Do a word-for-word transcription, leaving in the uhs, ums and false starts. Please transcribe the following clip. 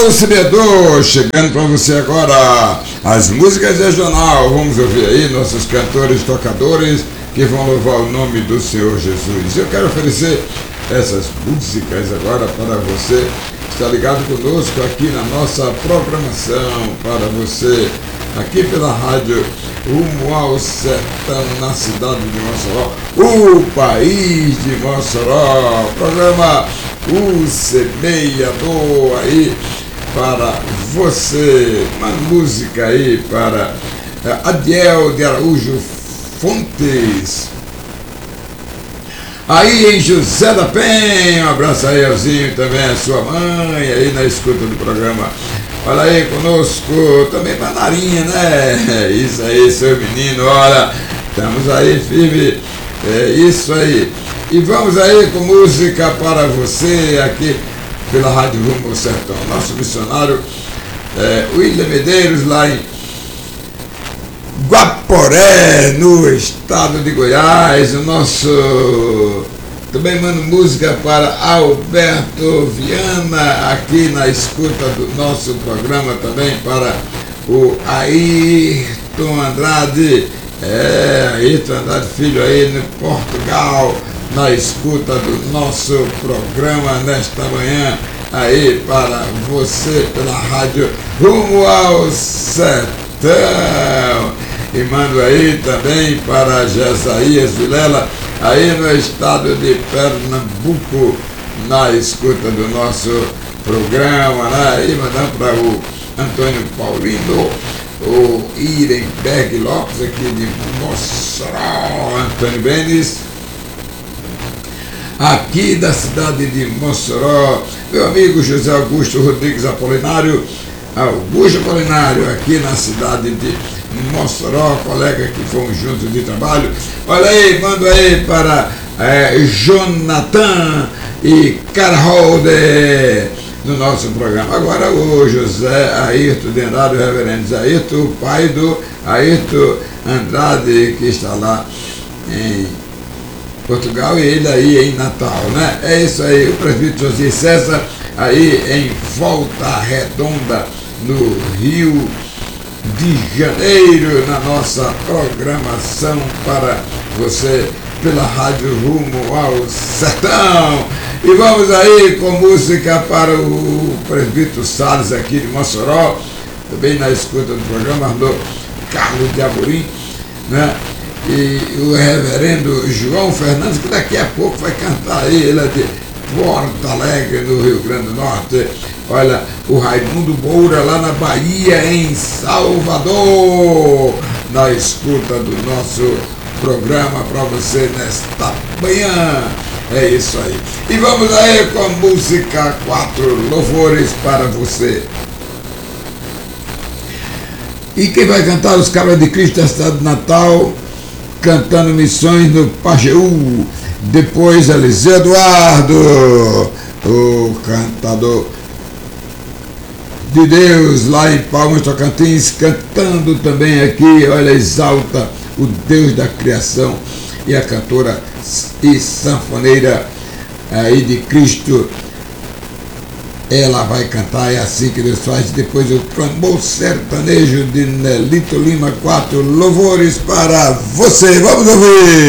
Auxiliador, chegando para você agora as músicas regional. Vamos ouvir aí nossos cantores, tocadores que vão louvar o nome do Senhor Jesus. Eu quero oferecer essas músicas agora para você. Está ligado conosco aqui na nossa programação, para você aqui pela rádio Rumo ao Sertão, na cidade de Mossoró, o país de Mossoró. Programa O Semeador aí para você. Uma música aí para Adiel de Araújo Fontes. Aí em José da Penha, um abraço aí, Elzinho, também a sua mãe, aí na escuta do programa. Olha aí conosco, também para Narinha, né? Isso aí, seu menino, olha, estamos aí firme, é isso aí. E vamos aí com música para você aqui pela Rádio Rumo ao Sertão. Nosso missionário é, William Medeiros, lá em Guaporé, no estado de Goiás. O nosso também mando música para Alberto Viana, aqui na escuta do nosso programa, também para o Ayrton Andrade, é, Ayrton Andrade Filho aí no Portugal, na escuta do nosso programa nesta manhã, aí para você pela rádio Rumo ao Sertão. E mando aí também para Jesaías Vilela, aí no estado de Pernambuco, na escuta do nosso programa, né? E mandando para o Antônio Paulino, o Irenberg Lopes, aqui de Mossoró, Antônio Benes, aqui da cidade de Mossoró, meu amigo José Augusto Rodrigues Apolinário, Augusto Apolinário, aqui na cidade de Mossoró, colega que fomos juntos de trabalho. Olha aí, mando aí para é, Jonathan e Carholder no nosso programa. Agora o José Ayrton de Andrade, o reverendo Zé Ayrton, o pai do Ayrton Andrade, que está lá em Portugal, e ele aí em Natal, né? É isso aí, o prefeito José César, aí em Volta Redonda, no Rio de Janeiro, na nossa programação para você pela Rádio Rumo ao Sertão. E vamos aí com música para o prefeito Salles, aqui de Mossoró, também na escuta do programa, do Carlos de Amorim, né? E o reverendo João Fernandes, que daqui a pouco vai cantar aí, ele é de Porto Alegre, no Rio Grande do Norte. Olha, o Raimundo Moura, lá na Bahia, em Salvador, na escuta do nosso programa para você nesta manhã. É isso aí. E vamos aí com a música Quatro Louvores para você. E quem vai cantar? Os Cabras de Cristo da cidade de Natal, cantando Missões no Pajeú. Depois Eliseu Eduardo, o cantador de Deus, lá em Palmas Tocantins, cantando também aqui, olha, exalta o Deus da criação. E a cantora e sanfoneira aí de Cristo, ela vai cantar, é assim que Deus faz. Depois o Clamor Sertanejo de Nelito Lima, Quatro Louvores para você. Vamos ouvir!